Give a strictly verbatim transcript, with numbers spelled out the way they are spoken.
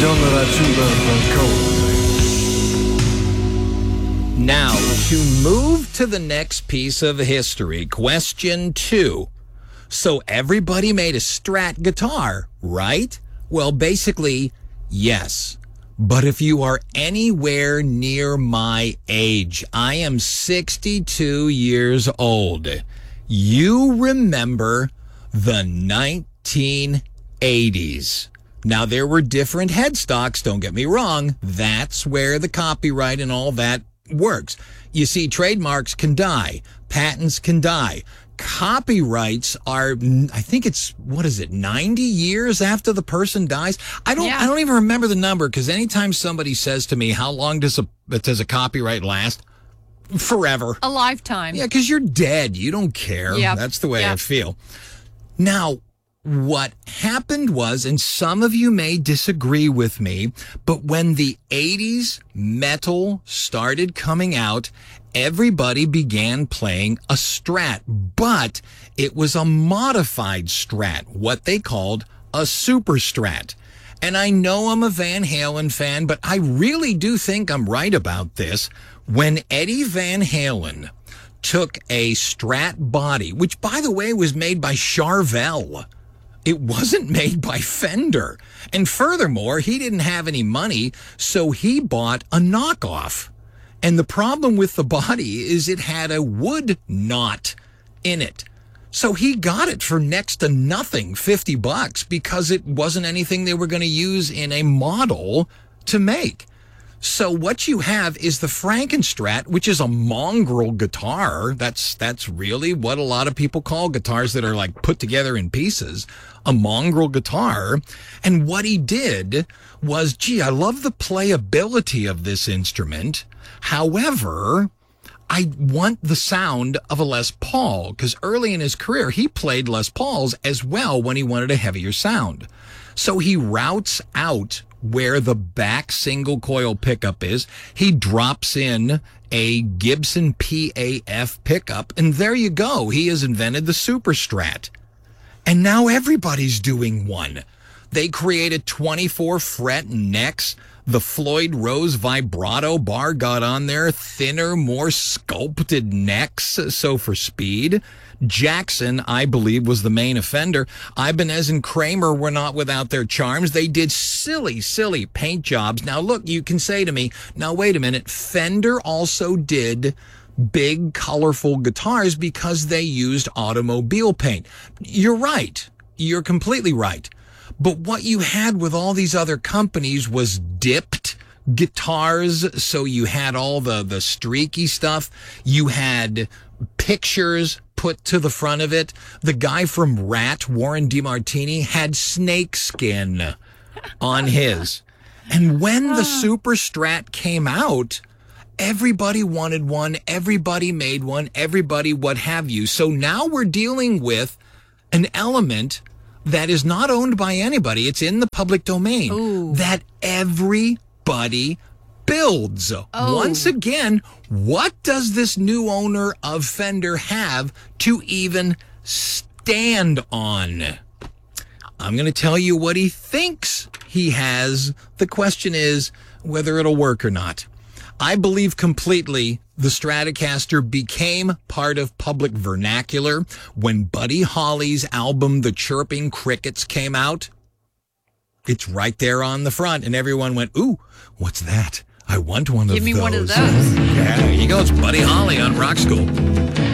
Don't let our true love run cold. Now, to move to the next piece of history, question two. So everybody made a Strat guitar, right? Well, basically, yes. But if you are anywhere near my age, I am sixty-two years old. You remember the nineteen eighties. Now, there were different headstocks, don't get me wrong. That's where the copyright and all that works. You see, trademarks can die. Patents can die. Copyrights are, I think it's, what is it, ninety years after the person dies? I don't, Yeah. I don't even remember the number, because anytime somebody says to me, how long does a, does a copyright last? Forever. A lifetime. Yeah, because you're dead. You don't care. Yep. That's the way Yep. I feel. Now, what happened was, and some of you may disagree with me, but when the eighties metal started coming out, everybody began playing a Strat, but it was a modified Strat, what they called a Super Strat. And I know I'm a Van Halen fan, but I really do think I'm right about this. When Eddie Van Halen took a Strat body, which, by the way, was made by Charvel, it wasn't made by Fender. And furthermore, he didn't have any money, so he bought a knockoff. And the problem with the body is it had a wood knot in it. So he got it for next to nothing, fifty bucks, because it wasn't anything they were going to use in a model to make. So what you have is the Frankenstrat, which is a mongrel guitar. That's that's really what a lot of people call guitars that are like put together in pieces. A mongrel guitar. And what he did was, gee, I love the playability of this instrument. However, I want the sound of a Les Paul, because early in his career, he played Les Pauls as well when he wanted a heavier sound. So he routes out where the back single coil pickup is. He drops in a Gibson P A F pickup, and there you go. He has invented the Super Strat. And now everybody's doing one. They created twenty-four fret necks. The Floyd Rose vibrato bar got on there, thinner, more sculpted necks, so for speed. Jackson, I believe, was the main offender. Ibanez and Kramer were not without their charms. They did silly, silly paint jobs. Now, look, you can say to me, now, wait a minute, Fender also did big, colorful guitars because they used automobile paint. You're right. You're completely right. But what you had with all these other companies was dipped guitars. So you had all the, the streaky stuff. You had pictures put to the front of it. The guy from Rat, Warren DeMartini, had snake skin on his. And when the Super Strat came out, everybody wanted one. Everybody made one. Everybody what have you. So now we're dealing with an element that is not owned by anybody. It's in the public domain. Ooh. That everybody builds. Oh. Once again, what does this new owner of Fender have to even stand on? I'm going to tell you what he thinks he has. The question is whether it'll work or not. I believe completely the Stratocaster became part of public vernacular when Buddy Holly's album, The Chirping Crickets, came out. It's right there on the front, and everyone went, ooh, what's that? I want one of those. Give me one of those. Yeah, here you go. It's Buddy Holly on Rock School.